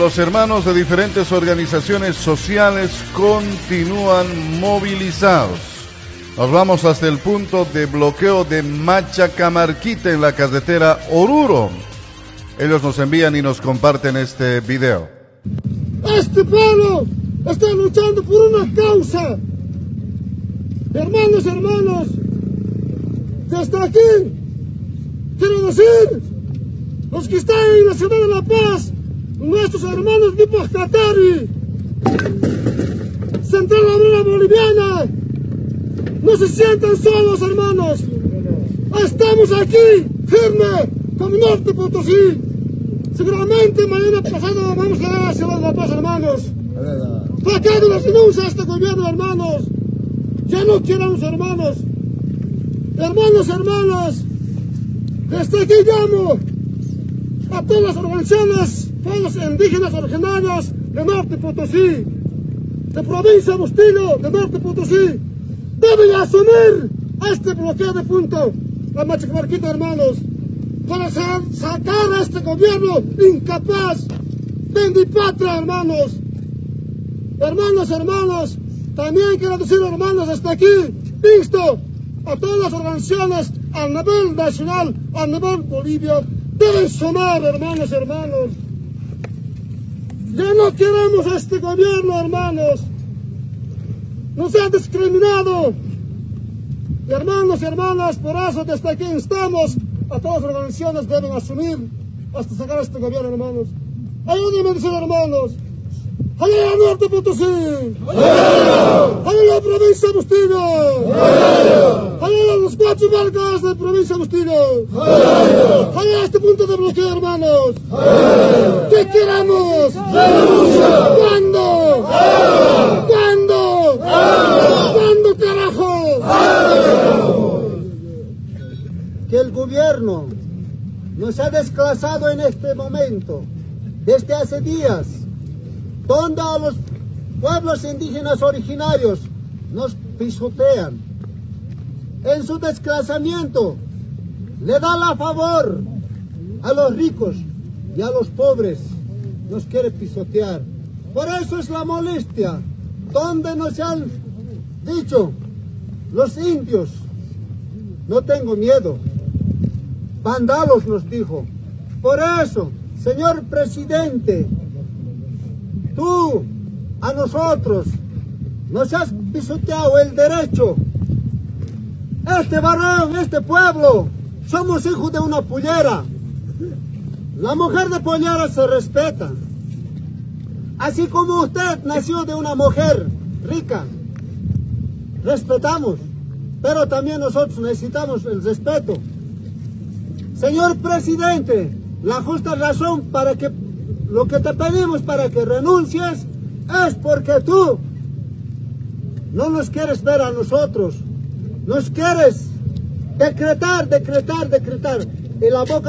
los hermanos de diferentes organizaciones sociales continúan movilizados. Nos vamos hasta el punto de bloqueo de Machacamarquita en la carretera Oruro. Ellos nos envían y nos comparten este video. Este pueblo está luchando por una causa. Hermanos, desde aquí quiero decir, los que están en la ciudad de La Paz, nuestros hermanos de Pajatari, Central Obrera Boliviana, no se sientan solos, hermanos. Estamos aquí, firme, como Norte Potosí. Seguramente mañana pasado vamos a llegar a la ciudad de La Paz, hermanos. Sacando las denuncias a este gobierno, hermanos. Ya no queremos, hermanos. Hermanos, desde aquí llamo a todas las organizaciones, pueblos indígenas originarios de Norte Potosí, de provincia de Bustillo, de Norte Potosí, deben asumir este bloqueo de punto a Machacamarquita, hermanos, para sacar a este gobierno incapaz de patria, hermanos. Hermanos, también quiero decir, hermanos, desde aquí, insto a todas las organizaciones a nivel nacional, a nivel Bolivia, deben sumar, hermanos. Ya no queremos a este gobierno, hermanos. Nos han discriminado. Hermanos y hermanas, por eso desde aquí instamos a todas las organizaciones, deben asumir hasta sacar a este gobierno, hermanos. Ayúdenme a decir, hermanos. ¡Allá Norte Potosí! ¡Allá la provincia de Bustillo! ¡Allá los 4 barcos de provincia de Bustillo! ¡Allá este punto de bloqueo, hermanos! ¿Qué queremos? ¿Cuándo? ¿Cuándo, carajo? Que el gobierno nos ha desclasado en este momento, desde hace días, donde a los pueblos indígenas originarios nos pisotean. En su desclasamiento le da la favor a los ricos y a los pobres nos quiere pisotear. Por eso es la molestia, donde nos han dicho los indios, no tengo miedo, vándalos nos dijo. Por eso, señor presidente, tú a nosotros nos has pisoteado el derecho. Este varón, este pueblo, somos hijos de una pollera. La mujer de pollera se respeta. Así como usted nació de una mujer rica, respetamos, pero también nosotros necesitamos el respeto. Señor presidente, la justa razón para que lo que te pedimos para que renuncies es porque tú no nos quieres ver a nosotros, nos quieres decretar y la boca